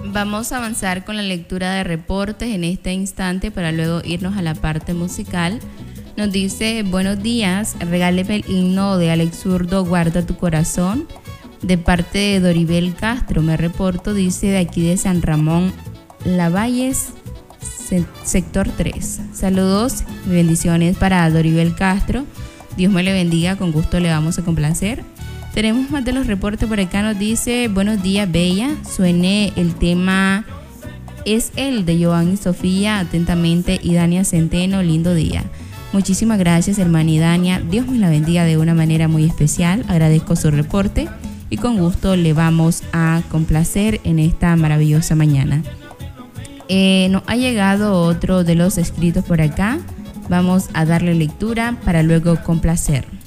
Vamos a avanzar con la lectura de reportes en este instante para luego irnos a la parte musical. Nos dice: buenos días, regáleme el himno de Alex Zurdo, Guarda tu corazón, de parte de Doribel Castro. Me reporto, dice, de aquí de San Ramón Lavalles, sector 3. Saludos y bendiciones para Doribel Castro. Dios me le bendiga, con gusto le vamos a complacer. Tenemos más de los reportes por acá. Nos dice: buenos días, Bella, suene el tema Es el de Joan y Sofía, atentamente Idania Centeno, lindo día. Muchísimas gracias, hermana Idania, Dios me la bendiga de una manera muy especial. Agradezco su reporte y con gusto le vamos a complacer en esta maravillosa mañana. Nos ha llegado otro de los escritos por acá. Vamos a darle lectura para luego complacer.